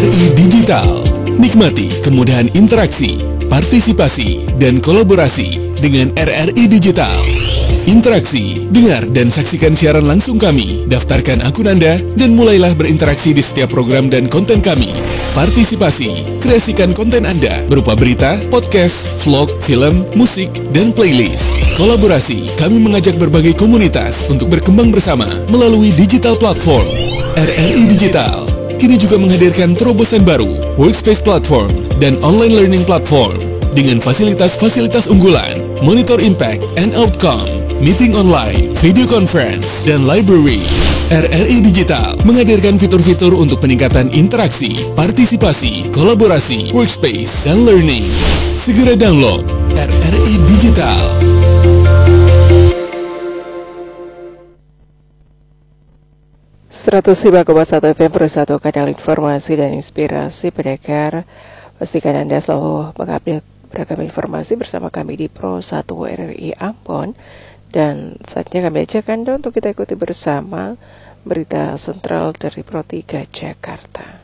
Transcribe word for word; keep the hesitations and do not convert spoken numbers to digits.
R I Digital. Nikmati kemudahan interaksi, partisipasi, dan kolaborasi dengan R R I Digital. Interaksi, dengar dan saksikan siaran langsung kami, daftarkan akun Anda, dan mulailah berinteraksi di setiap program dan konten kami. Partisipasi, kreasikan konten Anda berupa berita, podcast, vlog, film, musik, dan playlist. Kolaborasi, kami mengajak berbagai komunitas untuk berkembang bersama melalui digital platform. R R I Digital kini juga menghadirkan terobosan baru, workspace platform, dan online learning platform dengan fasilitas-fasilitas unggulan, monitor impact and outcome, meeting online, video conference, dan library. R R I Digital menghadirkan fitur-fitur untuk peningkatan interaksi, partisipasi, kolaborasi, workspace, dan learning. Segera download R R I Digital. seratus lima koma satu F M Pro satu, kanal informasi dan inspirasi pendengar. Pastikan Anda selalu mengupdate beragam informasi bersama kami di Pro satu R R I Ambon. Dan saatnya kami ajak Anda untuk kita ikuti bersama berita sentral dari Pro tiga Jakarta.